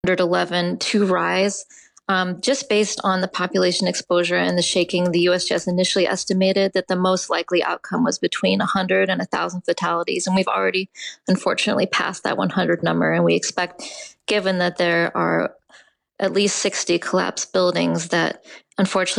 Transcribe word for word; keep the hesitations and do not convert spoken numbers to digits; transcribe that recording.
one eleven to rise. Um, just based on the population exposure and the shaking, the U S G S initially estimated that the most likely outcome was between one hundred and one thousand fatalities. And we've already, unfortunately, passed that one hundred number. And we expect, given that there are at least sixty collapsed buildings, that unfortunately